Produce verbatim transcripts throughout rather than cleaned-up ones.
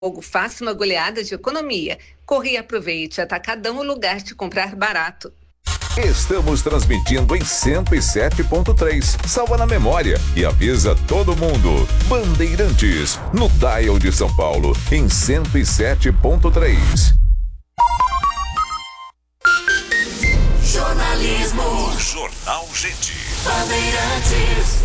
Fogo, faça uma goleada de economia. Corre e aproveite, Atacadão, o lugar de comprar barato. Estamos transmitindo em cento e sete ponto três. Salva na memória e avisa todo mundo. Bandeirantes, no dial de São Paulo, em cento e sete ponto três. Jornalismo. Jornal Gente. Bandeirantes.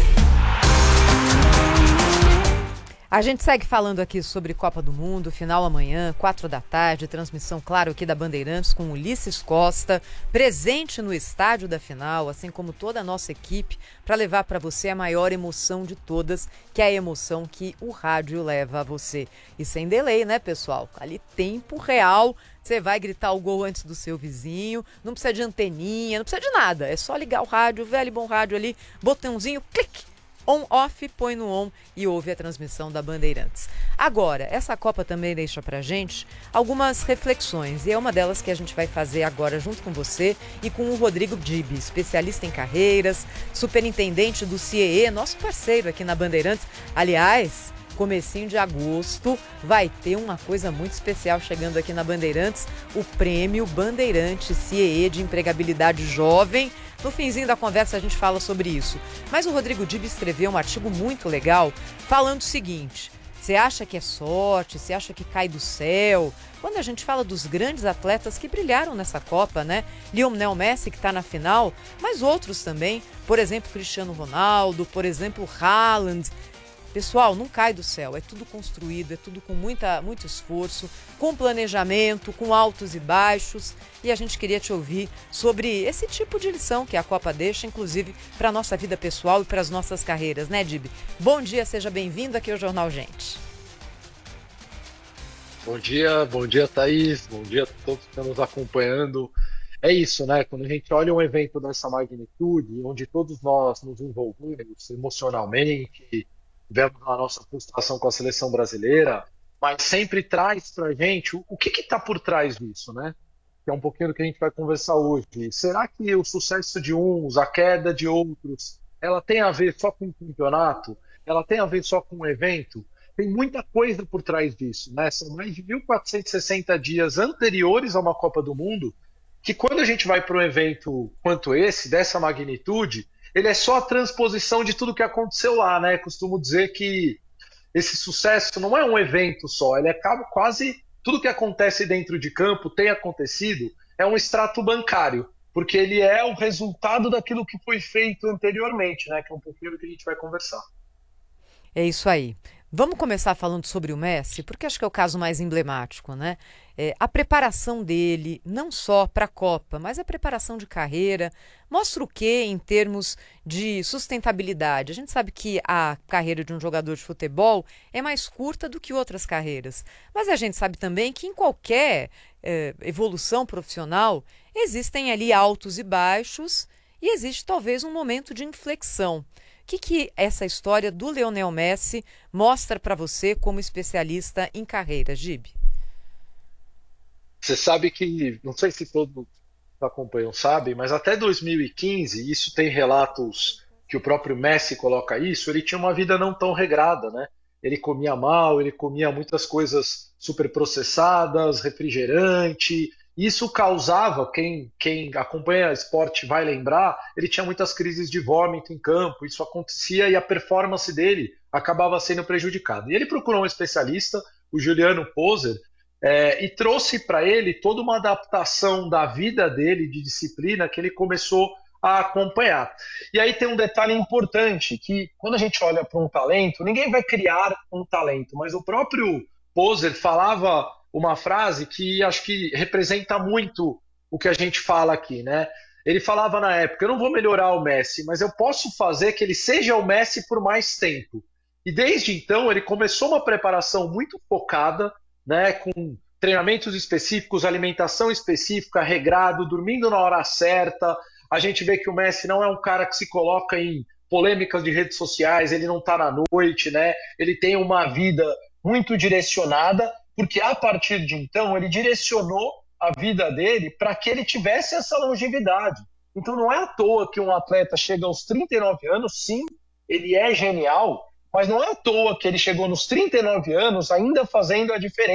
A gente segue falando aqui sobre Copa do Mundo, final amanhã, quatro da tarde, transmissão, claro, aqui da Bandeirantes com Ulisses Costa, presente no estádio da final, assim como toda a nossa equipe, para levar para você a maior emoção de todas, que é a emoção que o rádio leva a você. E sem delay, né, pessoal? Ali, tempo real, você vai gritar o gol antes do seu vizinho, não precisa de anteninha, não precisa de nada, é só ligar o rádio, o velho bom rádio ali, botãozinho, clique. On-off, põe no on e ouve a transmissão da Bandeirantes. Agora, essa Copa também deixa pra gente algumas reflexões, e é uma delas que a gente vai fazer agora junto com você e com o Rodrigo Dibi, especialista em carreiras, superintendente do C I E E, nosso parceiro aqui na Bandeirantes. Aliás, comecinho de agosto vai ter uma coisa muito especial chegando aqui na Bandeirantes, o Prêmio Bandeirantes C I E E de Empregabilidade Jovem. No finzinho da conversa a gente fala sobre isso. Mas o Rodrigo Dibi escreveu um artigo muito legal falando o seguinte: você acha que é sorte, você acha que cai do céu? Quando a gente fala dos grandes atletas que brilharam nessa Copa, né? Lionel Messi, que está na final, mas outros também, por exemplo, Cristiano Ronaldo, por exemplo, Haaland. Pessoal, não cai do céu, é tudo construído, é tudo com muita, muito esforço, com planejamento, com altos e baixos. E a gente queria te ouvir sobre esse tipo de lição que a Copa deixa, inclusive para a nossa vida pessoal e para as nossas carreiras, né, Dibi? Bom dia, seja bem-vindo aqui ao Jornal Gente. Bom dia, bom dia, Thaís, bom dia a todos que estão nos acompanhando. É isso, né? Quando a gente olha um evento dessa magnitude, onde todos nós nos envolvemos emocionalmente, tivemos a nossa frustração com a seleção brasileira, mas sempre traz para a gente o, o que está por trás disso, né? Que é um pouquinho do que a gente vai conversar hoje. Será que o sucesso de uns, a queda de outros, ela tem a ver só com o campeonato? Ela tem a ver só com o evento? Tem muita coisa por trás disso, né? São mais de mil quatrocentos e sessenta dias anteriores a uma Copa do Mundo, que quando a gente vai para um evento quanto esse, dessa magnitude, ele é só a transposição de tudo que aconteceu lá, né? Costumo dizer que esse sucesso não é um evento só, ele acaba quase tudo que acontece dentro de campo, tem acontecido, é um extrato bancário, porque ele é o resultado daquilo que foi feito anteriormente, né? Que é um pouquinho do que a gente vai conversar. É isso aí. Vamos começar falando sobre o Messi, porque acho que é o caso mais emblemático, né? É, a preparação dele, não só para a Copa, mas a preparação de carreira, mostra o quê em termos de sustentabilidade? A gente sabe que a carreira de um jogador de futebol é mais curta do que outras carreiras, mas a gente sabe também que em qualquer é, evolução profissional existem ali altos e baixos e existe talvez um momento de inflexão. O que, que essa história do Lionel Messi mostra para você como especialista em carreira, Dibi? Você sabe que, não sei se todos que acompanham sabem, mas até dois mil e quinze, isso tem relatos que o próprio Messi coloca isso, ele tinha uma vida não tão regrada, né? Ele comia mal, ele comia muitas coisas superprocessadas, refrigerante. Isso causava, quem, quem acompanha esporte vai lembrar, ele tinha muitas crises de vômito em campo, isso acontecia e a performance dele acabava sendo prejudicada. E ele procurou um especialista, o Juliano Poser, é, e trouxe para ele toda uma adaptação da vida dele, de disciplina, que ele começou a acompanhar. E aí tem um detalhe importante, que quando a gente olha para um talento, ninguém vai criar um talento, mas o próprio Poser falava uma frase que acho que representa muito o que a gente fala aqui, né? Ele falava na época, eu não vou melhorar o Messi, mas eu posso fazer que ele seja o Messi por mais tempo. E desde então ele começou uma preparação muito focada, né, com treinamentos específicos, alimentação específica, regrado, dormindo na hora certa. A gente vê que o Messi não é um cara que se coloca em polêmicas de redes sociais, ele não está na noite, né? Ele tem uma vida muito direcionada, porque a partir de então ele direcionou a vida dele para que ele tivesse essa longevidade. Então não é à toa que um atleta chega aos trinta e nove anos, sim, ele é genial, Mas não é à toa que ele chegou nos trinta e nove anos ainda fazendo a diferença.